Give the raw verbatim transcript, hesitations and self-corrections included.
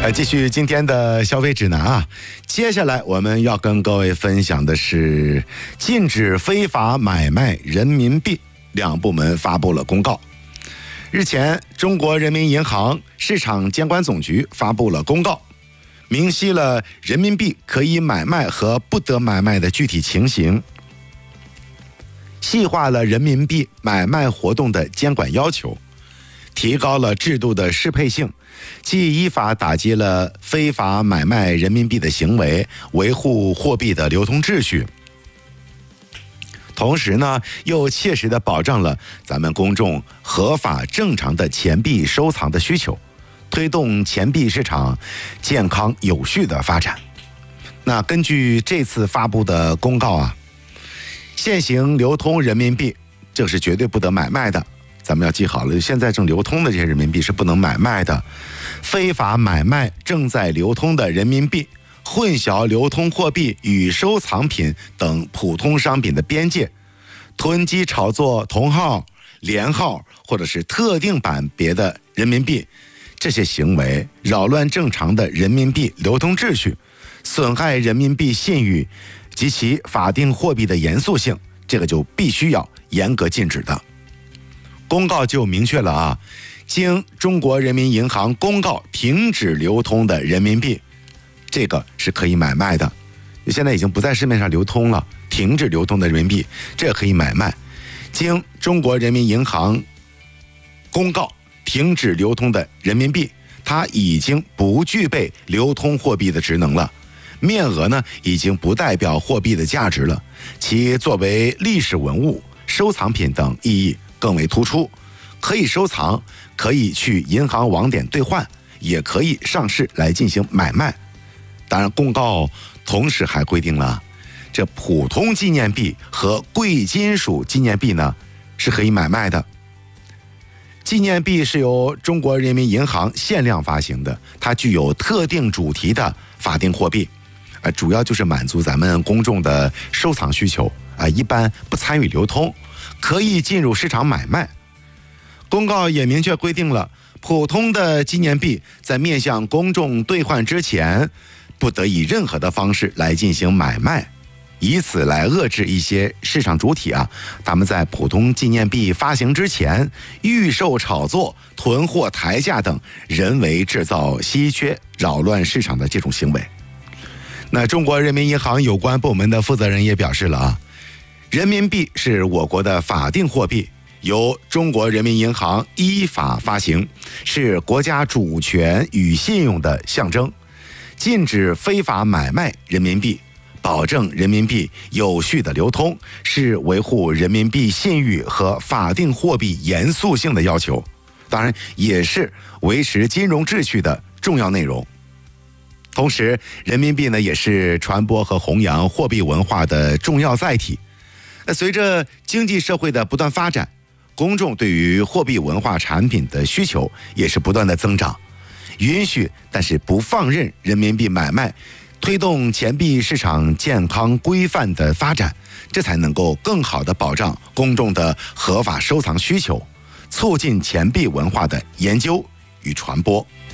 呃，继续今天的消费指南啊，接下来我们要跟各位分享的是禁止非法买卖人民币，两部门发布了公告。日前，中国人民银行市场监管总局发布了公告，明晰了人民币可以买卖和不得买卖的具体情形，细化了人民币买卖活动的监管要求，提高了制度的适配性，既依法打击了非法买卖人民币的行为，维护货币的流通秩序，同时呢，又切实地保障了咱们公众合法正常的钱币收藏的需求，推动钱币市场健康有序的发展。那根据这次发布的公告啊，现行流通人民币这是绝对不得买卖的，咱们要记好了，现在正流通的这些人民币是不能买卖的。非法买卖正在流通的人民币，混淆流通货币与收藏品等普通商品的边界，囤积炒作同号、连号或者是特定版别的人民币，这些行为扰乱正常的人民币流通秩序，损害人民币信誉及其法定货币的严肃性，这个就必须要严格禁止的。公告就明确了啊，经中国人民银行公告停止流通的人民币，这个是可以买卖的。现在已经不在市面上流通了，停止流通的人民币，这个可以买卖。经中国人民银行公告停止流通的人民币，它已经不具备流通货币的职能了，面额呢已经不代表货币的价值了，其作为历史文物、收藏品等意义更为突出，可以收藏，可以去银行网点兑换，也可以上市来进行买卖。当然，公告同时还规定了，这普通纪念币和贵金属纪念币呢是可以买卖的。纪念币是由中国人民银行限量发行的，它具有特定主题的法定货币，呃，主要就是满足咱们公众的收藏需求啊、呃，一般不参与流通，可以进入市场买卖。公告也明确规定了，普通的纪念币在面向公众兑换之前，不得以任何的方式来进行买卖，以此来遏制一些市场主体啊，他们在普通纪念币发行之前预售炒作、囤货抬价等人为制造稀缺、扰乱市场的这种行为。那中国人民银行有关部门的负责人也表示了啊，人民币是我国的法定货币，由中国人民银行依法发行，是国家主权与信用的象征。禁止非法买卖人民币，保证人民币有序的流通，是维护人民币信誉和法定货币严肃性的要求，当然也是维持金融秩序的重要内容。同时，人民币呢也是传播和弘扬货币文化的重要载体。随着经济社会的不断发展，公众对于货币文化产品的需求也是不断的增长。允许但是不放任人民币买卖，推动钱币市场健康规范的发展，这才能够更好地保障公众的合法收藏需求，促进钱币文化的研究与传播。